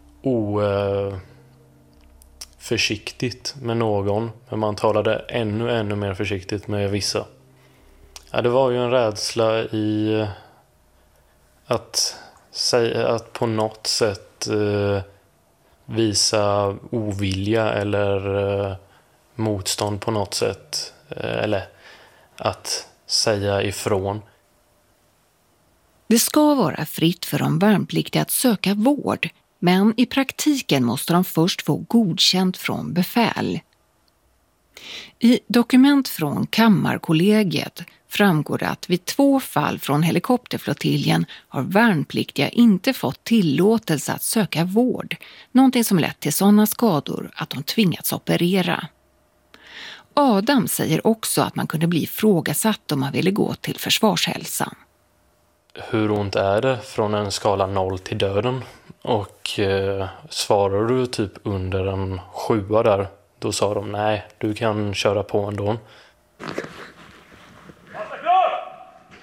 försiktigt med någon, men man talade ännu mer försiktigt med vissa. Ja, det var ju en rädsla i att på något sätt visa ovilja eller motstånd på något sätt eller att säga ifrån. Det ska vara fritt för de värnpliktiga att söka vård, men i praktiken måste de först få godkänt från befäl. I dokument från Kammarkollegiet framgår det att vid 2 fall från helikopterflottiljen har värnpliktiga inte fått tillåtelse att söka vård, någonting som lett till sådana skador att de tvingats operera. Adam säger också att man kunde bli ifrågasatt om man ville gå till försvarshälsan. Hur ont är det från en skala 0 till döden? Och svarar du typ under en 7 där, då sa de nej, du kan köra på ändå.